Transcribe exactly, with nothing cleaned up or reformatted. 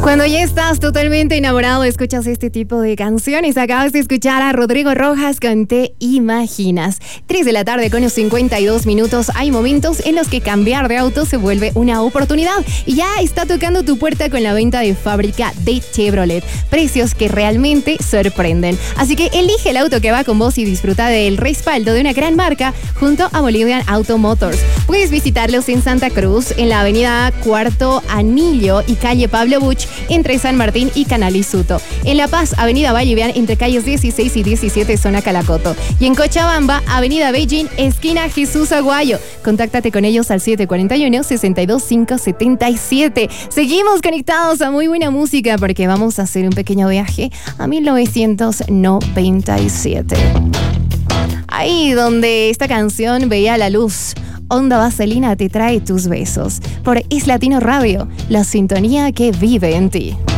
Cuando ya estás totalmente enamorado, escuchas este tipo de canciones. Acabas de escuchar a Rodrigo Rojas con Te Imaginas. tres de la tarde con cincuenta y dos minutos. Hay momentos en los que cambiar de auto se vuelve una oportunidad. Y ya está tocando tu puerta con la venta de fábrica de Chevrolet. Precios que realmente sorprenden. Así que elige el auto que va con vos y disfruta del respaldo de una gran marca junto a Bolivian Auto Motors. Puedes visitarlos en Santa Cruz, en la avenida Cuarto Anillo y calle Pablo Buch, entre San Martín y Canalizzuto. En La Paz, avenida Vallivian, entre calles dieciséis y diecisiete, zona Calacoto. Y en Cochabamba, avenida Beijing, esquina Jesús Aguayo. Contáctate con ellos al siete cuatro uno, seis dos cinco siete siete. Seguimos conectados a muy buena música porque vamos a hacer un pequeño viaje a mil novecientos noventa y siete. Ahí donde esta canción veía la luz. Onda Vaselina te trae tus besos. Por Es Latino Radio, la sintonía que vive en ti.